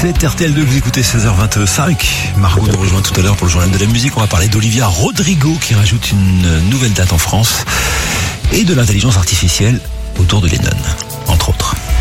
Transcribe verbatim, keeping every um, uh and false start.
C'est R T L deux que vous écoutez, seize heures vingt-cinq. Margot nous rejoint tout à l'heure pour le journal de la musique. On va parler d'Olivia Rodrigo qui rajoute une nouvelle date en France et de l'intelligence artificielle autour de Lennon.